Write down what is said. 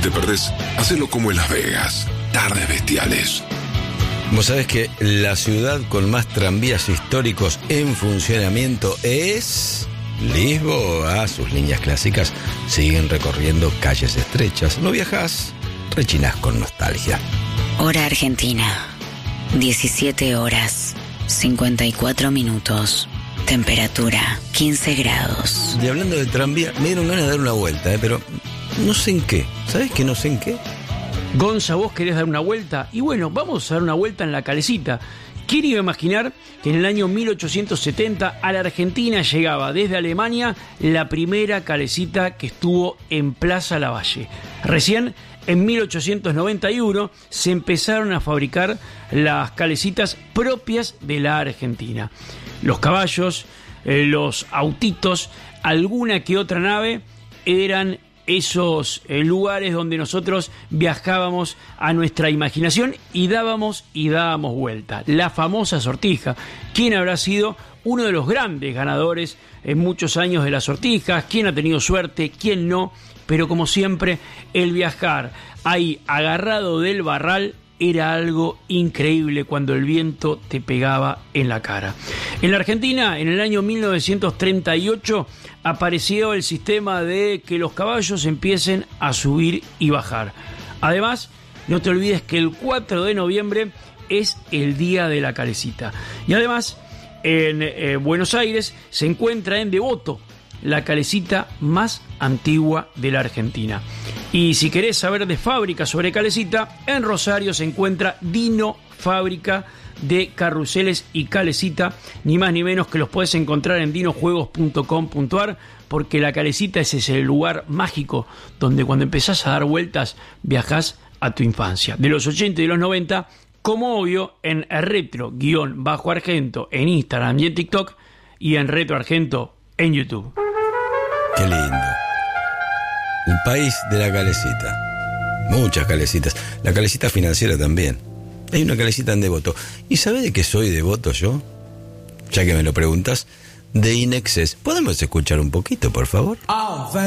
te perdés, hacelo como en Las Vegas. Tardes Bestiales. Vos sabés que la ciudad con más tranvías históricos en funcionamiento es Lisboa. Sus líneas clásicas siguen recorriendo calles estrechas. No viajás, rechinás con nostalgia. Hora Argentina, 17 horas, 54 minutos. Temperatura, 15 grados. Y hablando de tranvía, me dieron ganas de dar una vuelta, pero no sé en qué. ¿Sabés que no sé en qué? Gonza, ¿vos querés dar una vuelta? Y bueno, vamos a dar una vuelta en la Calecita. ¿Quién iba a imaginar que en el año 1870 a la Argentina llegaba desde Alemania la primera calecita que estuvo en Plaza Lavalle? Recién en 1891 se empezaron a fabricar las calecitas propias de la Argentina. Los caballos, los autitos, alguna que otra nave eran esos lugares donde nosotros viajábamos a nuestra imaginación y dábamos vuelta. La famosa sortija. ¿Quién habrá sido uno de los grandes ganadores en muchos años de las sortijas? ¿Quién ha tenido suerte? ¿Quién no? Pero como siempre, el viajar ahí agarrado del barral era algo increíble cuando el viento te pegaba en la cara. En la Argentina, en el año 1938, apareció el sistema de que los caballos empiecen a subir y bajar. Además, no te olvides que el 4 de noviembre es el Día de la Calecita. Y además, en Buenos Aires se encuentra en Devoto la calecita más antigua de la Argentina. Y si querés saber de fábrica sobre calecita, en Rosario se encuentra Dino Fábrica de Carruseles y Calecita, ni más ni menos que los podés encontrar en dinojuegos.com.ar, porque la calecita es ese lugar mágico donde cuando empezás a dar vueltas viajás a tu infancia. De los 80 y de los 90, como obvio, en retro_argento en Instagram y en TikTok, y en Retro Argento en YouTube. Qué lindo. El país de la calecita. Muchas calecitas. La calecita financiera también. Hay una calecita en Devoto. ¿Y sabés de qué soy devoto yo? Ya que me lo preguntas. De Inexcess. ¿Podemos escuchar un poquito, por favor?